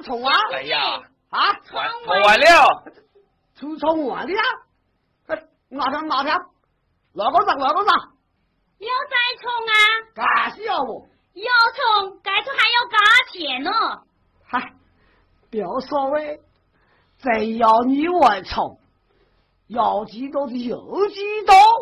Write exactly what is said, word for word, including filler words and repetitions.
葱啊！ 哎呀， 啊， 完完了， 出葱完了，哎，马上马上，老高上老高上， 要再葱啊？ 干是要不？ 要葱，该葱还要加钱呢。 嗨，不要所谓，真要你玩葱，要几多就有几多。